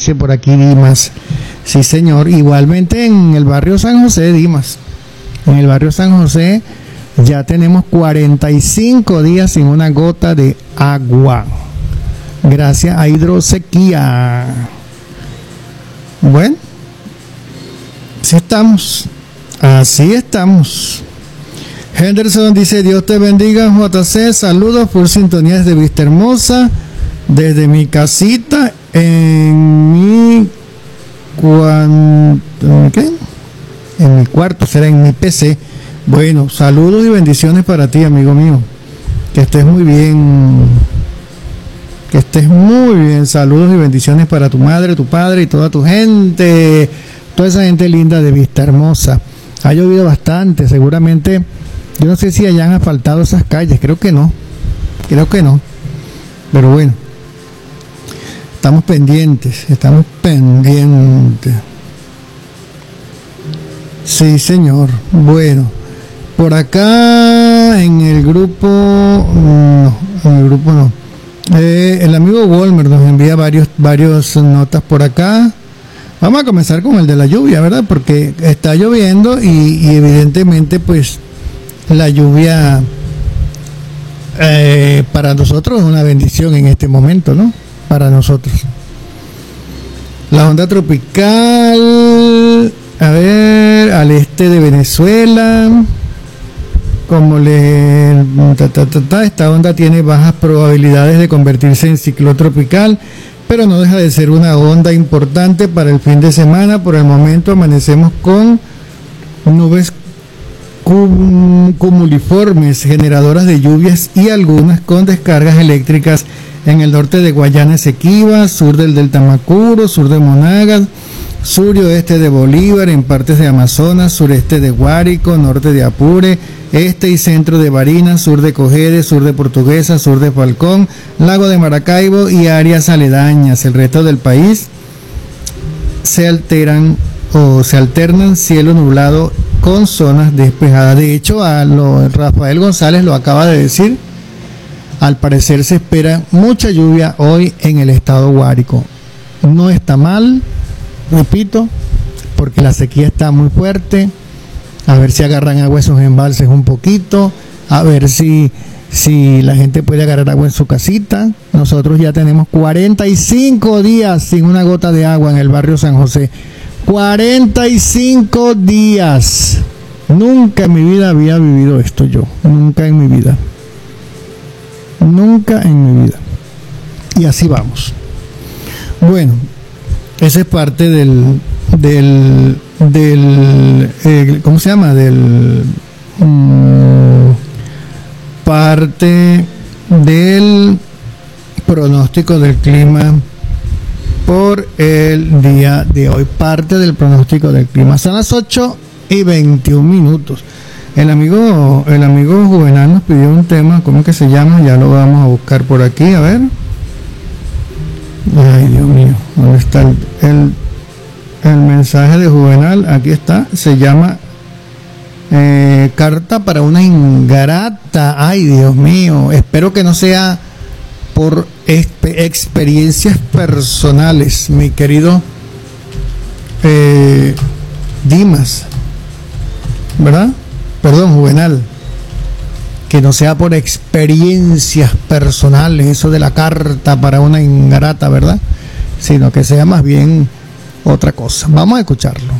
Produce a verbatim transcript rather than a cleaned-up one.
dice por aquí Dimas. Sí, señor. Igualmente en el barrio San José, Dimas. En el barrio San José ya tenemos cuarenta y cinco días sin una gota de agua. Gracias a hidrosequía. Bueno, así estamos. Así estamos. Henderson dice: Dios te bendiga, J C. Saludos por sintonías de Vista Hermosa. Desde mi casita en mi cuan... ¿qué? En mi cuarto, será en mi P C. Bueno, saludos y bendiciones para ti, amigo mío. Que estés muy bien. Que estés muy bien. Saludos y bendiciones para tu madre, tu padre y toda tu gente. Toda esa gente linda de Vista Hermosa. Ha llovido bastante, seguramente. Yo no sé si hayan asfaltado esas calles. Creo que no. Creo que no. Pero bueno. Estamos pendientes. Estamos pendientes. Sí, señor. Bueno. Por acá en el grupo, no, en el grupo no. Eh, el amigo Walmer nos envía varios, varios notas por acá. Vamos a comenzar con el de la lluvia, ¿verdad? Porque está lloviendo y, y evidentemente, pues, la lluvia eh, para nosotros es una bendición en este momento, ¿no? Para nosotros. La onda tropical, a ver, al este de Venezuela. Como le ta, ta, ta, ta, esta onda tiene bajas probabilidades de convertirse en ciclón tropical, pero no deja de ser una onda importante para el fin de semana. Por el momento amanecemos con nubes cum, cumuliformes, generadoras de lluvias y algunas con descargas eléctricas en el norte de Guayana Esequiba, sur del Delta Macuro, sur de Monagas, sur y oeste de Bolívar, en partes de Amazonas, sureste de Guárico, norte de Apure, este y centro de Barinas, sur de Cojedes, sur de Portuguesa, sur de Falcón, lago de Maracaibo y áreas aledañas. El resto del país se alteran o se alternan cielo nublado con zonas despejadas. De hecho, a lo, Rafael González lo acaba de decir. Al parecer se espera mucha lluvia hoy en el estado Guárico. No está mal, repito, porque la sequía está muy fuerte. A ver si agarran agua esos embalses un poquito, a ver si, si la gente puede agarrar agua en su casita. Nosotros ya tenemos cuarenta y cinco días sin una gota de agua en el barrio San José. cuarenta y cinco días. Nunca en mi vida había vivido esto yo, nunca en mi vida. Nunca en mi vida. Y así vamos. Bueno, esa es parte del del del eh, ¿cómo se llama? Del um, parte del pronóstico del clima por el día de hoy. Parte del pronóstico del clima. Son las ocho y veintiún minutos. El amigo, el amigo Juvenal nos pidió un tema, ¿cómo que se llama? Ya lo vamos a buscar por aquí, a ver. Ay, Dios mío, ¿dónde está el, el, el mensaje de Juvenal? Aquí está, se llama eh, Carta para una ingrata. Ay, Dios mío, espero que no sea por exp- experiencias personales, mi querido eh, Dimas, ¿verdad? Perdón, Juvenal, que no sea por experiencias personales, eso de la carta para una ingrata, ¿verdad? Sino que sea más bien otra cosa. Vamos a escucharlo.